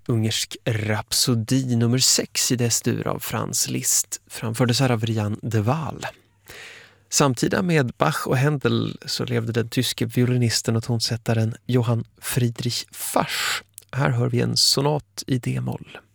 Ungersk rapsodi nummer 6 i D-dur av Franz Liszt framfördes här av Rian de Waal. Samtida med Bach och Händel så levde den tyske violinisten och tonsättaren Johann Friedrich Fasch. Här hör vi en sonat i D-moll.